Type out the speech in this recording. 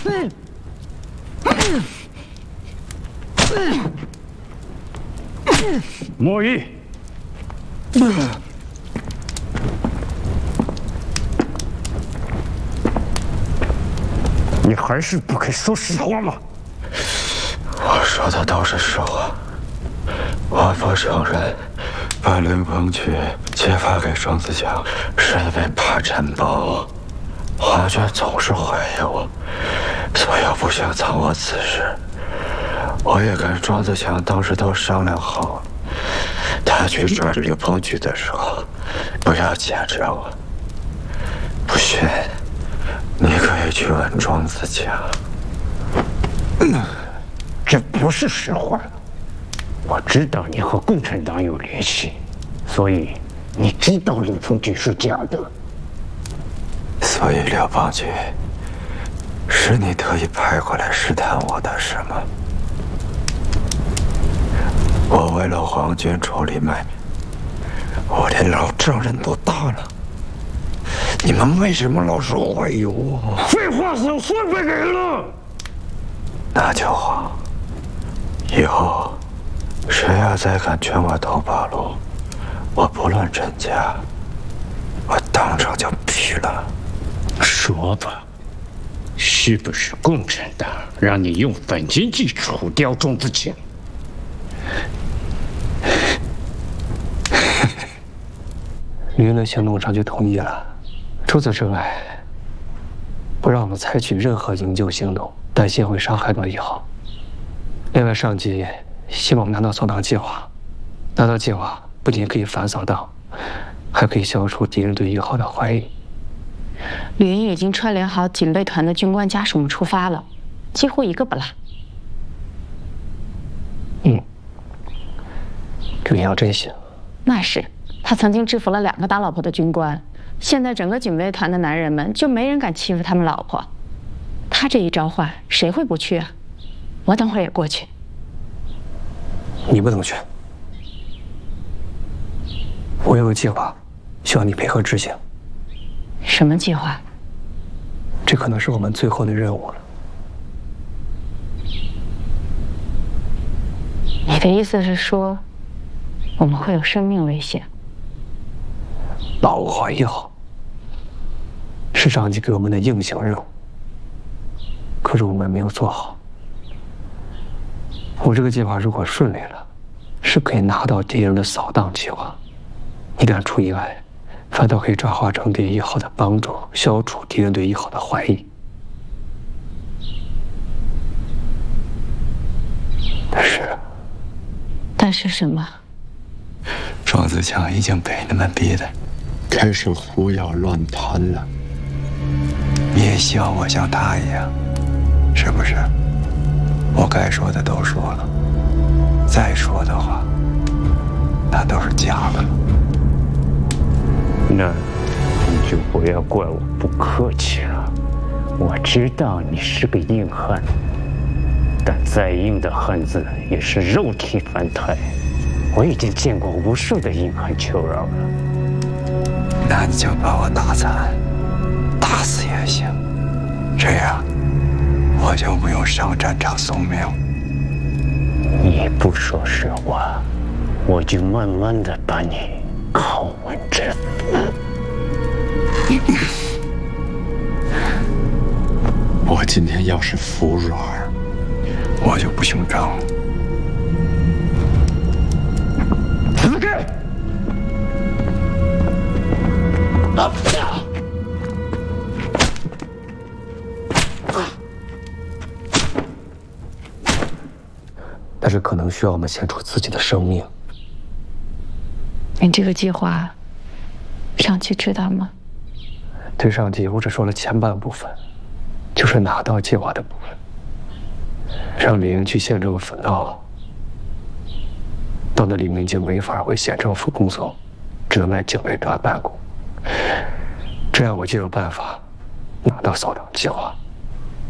莫弈。你还是不肯说实话吗？ 我说的都是实话。我不承认把林鹏去揭发给庄子强，是因为怕陈宝。皇军总是怀疑我，所以我不想藏我此事。我也跟庄子强当时都商量好了，他去抓林鹏去的时候，不要牵制我。不信，你可以去问庄子强。 这不是实话。我知道你和共产党有联系，所以你知道林鹏局是假的。 所以廖邦局是你特意派过来试探我的，是吗？我为了皇军处理卖命，我连老丈人都打了。你们为什么老说怀疑我？ 废话少说，别给了。 那就好。以后谁要再敢劝我投八路，我不论真假，我当场就毙了。 说吧，是不是共产党让你用反间计除掉庄子强？ 舆论行动上就同意了。除此之外，不让我们采取任何营救行动，担心会伤害到1号。另外，上级希望我们拿到扫荡计划。拿到计划不仅可以反扫荡，还可以消除敌人对1号的怀疑。 旅营已经串联好警备团的军官家属们出发了，几乎一个不落。这个要珍惜。那是，他曾经制服了2个打老婆的军官，现在整个警备团的男人们就没人敢欺负他们老婆。他这一召唤，谁会不去啊？我等会儿也过去。 你不能去。我有个计划，需要你配合执行。 什么计划？ 这可能是我们最后的任务了。 你的意思是说，我们会有生命危险？ 保护好1号，是上级给我们的硬性任务。可是我们没有做好。我这个计划如果顺利了，是可以拿到敌人的扫荡计划；一旦出意外，反倒可以转化成对1号的帮助，消除敌人对1号的怀疑。 但是什么？ 庄子强已经被你们逼得开始胡搅乱谈了。你也希望我像他一样，是不是？我该说的都说了，再说的话，那都是假的了。 那你就不要怪我不客气了。我知道你是个硬汉，但再硬的汉子也是肉体凡胎。我已经见过无数的硬汉求饶了。 那你就把我打残，打死也行，这样我就不用上战场送命。 你不说实话，我就慢慢的把你拷问致死。 我今天要是服软，我就不姓张。 死开！ 但是可能需要我们献出自己的生命。 你这个计划，上级知道吗？ 对上级，我只说了前半部分，就是拿到计划的部分，让李英去县政府闹。到那里面已经没法为县政府工作，只能来警卫团办公。这样我就有办法拿到扫荡计划。